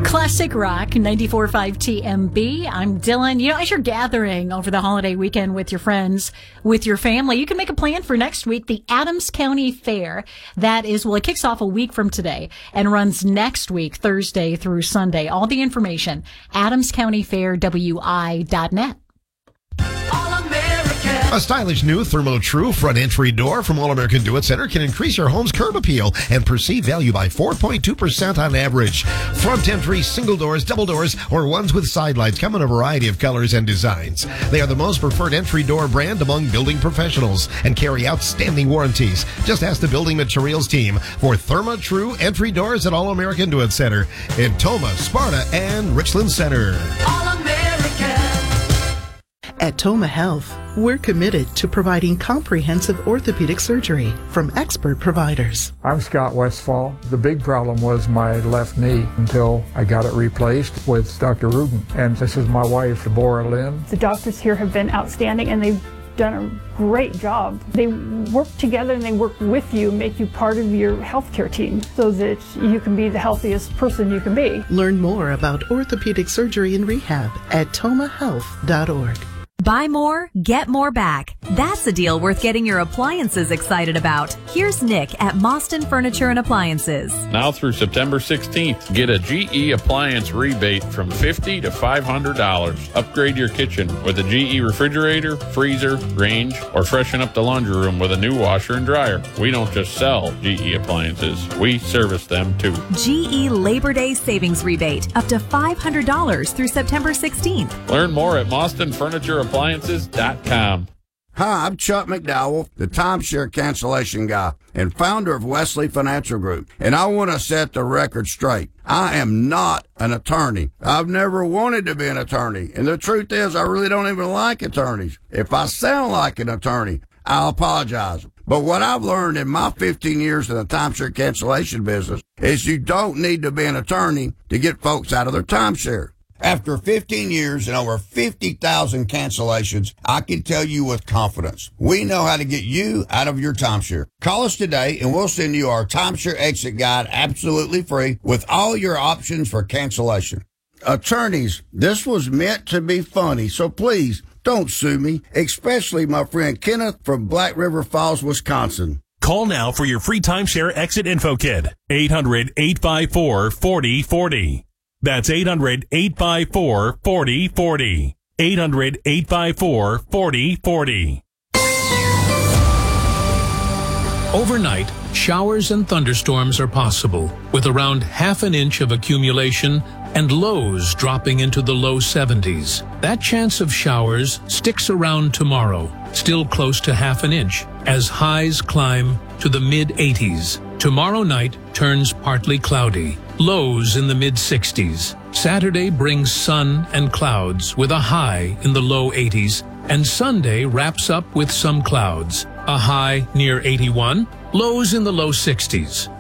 Classic Rock 94.5 TMB. I'm Dylan. You know, as you're gathering over the holiday weekend with your friends, with your family, you can make a plan for next week. The Adams County Fair. That is, well, it kicks off a week from today and runs next week, Thursday through Sunday. All the information, AdamsCountyFairWI.net. A stylish new Thermo True front entry door from All American Do-It Center can increase your home's curb appeal and perceived value by 4.2% on average. Front entry, single doors, double doors, or ones with side lights come in a variety of colors and designs. They are the most preferred entry door brand among building professionals and carry outstanding warranties. Just ask the building materials team for Thermo True entry doors at All American Do-It Center in Toma, Sparta, and Richland Center. All American. At Toma Health, we're committed to providing comprehensive orthopedic surgery from expert providers. I'm Scott Westfall. The big problem was my left knee until I got it replaced with Dr. Rubin. And this is my wife, Deborah Lynn. The doctors here have been outstanding, and they've done a great job. They work together and they work with you, make you part of your healthcare team so that you can be the healthiest person you can be. Learn more about orthopedic surgery and rehab at tomahealth.org. Buy more, get more back. That's a deal worth getting your appliances excited about. Here's Nick at Mostyn Furniture and Appliances. Now through September 16th, get a GE appliance rebate from $50 to $500. Upgrade your kitchen with a GE refrigerator, freezer, range, or freshen up the laundry room with a new washer and dryer. We don't just sell GE appliances, we service them too. GE Labor Day Savings Rebate, up to $500 through September 16th. Learn more at MostynFurnitureAppliances.com. Hi, I'm Chuck McDowell, the timeshare cancellation guy and founder of Wesley Financial Group. And I want to set the record straight. I am not an attorney. I've never wanted to be an attorney. And the truth is, I really don't even like attorneys. If I sound like an attorney, I'll apologize. But what I've learned in my 15 years in the timeshare cancellation business is you don't need to be an attorney to get folks out of their timeshare. After 15 years and over 50,000 cancellations, I can tell you with confidence, we know how to get you out of your timeshare. Call us today and we'll send you our timeshare exit guide absolutely free with all your options for cancellation. Attorneys, this was meant to be funny, so please don't sue me, especially my friend Kenneth from Black River Falls, Wisconsin. Call now for your free timeshare exit info kit. 800-854-4040. That's 800-854-4040. 800-854-4040. Overnight, showers and thunderstorms are possible, with around half an inch of accumulation and lows dropping into the low 70s. That chance of showers sticks around tomorrow, still close to half an inch, as highs climb to the mid-80s. Tomorrow night turns partly cloudy, lows in the mid-60s. Saturday brings sun and clouds with a high in the low 80s, and Sunday wraps up with some clouds, a high near 81, lows in the low 60s.